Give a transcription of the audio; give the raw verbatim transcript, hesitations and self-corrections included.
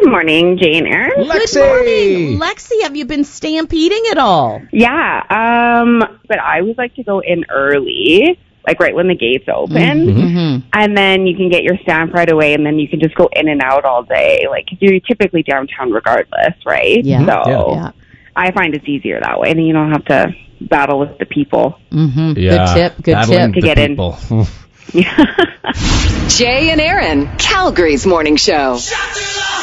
morning, Jay and Aaron. Lexi! Good morning. Lexi, have you been stampeding at all? Yeah, um, but I always like to go in early, like right when the gates open. Mm-hmm. And then you can get your stamp right away, and then you can just go in and out all day. Like, you're typically downtown regardless, right? Yeah. So Yeah. I find it's easier that way, and you don't have to battle with the people. Mm-hmm. Yeah, Good tip. Good battling tip. To the get in. people. Yeah. Jay and Aaron, Calgary's morning show.